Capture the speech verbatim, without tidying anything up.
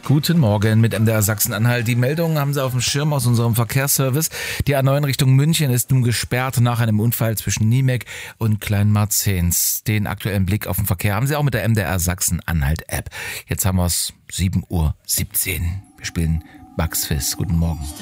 Guten Morgen mit M D R Sachsen-Anhalt. Die Meldungen haben Sie auf dem Schirm aus unserem Verkehrsservice. Die A neun Richtung München ist nun gesperrt nach einem Unfall zwischen Niemek und Kleinmarzens. Den aktuellen Blick auf den Verkehr haben Sie auch mit der M D R Sachsen-Anhalt App. Jetzt haben wir es sieben Uhr siebzehn. Wir spielen Bugs Fizz. Guten Morgen.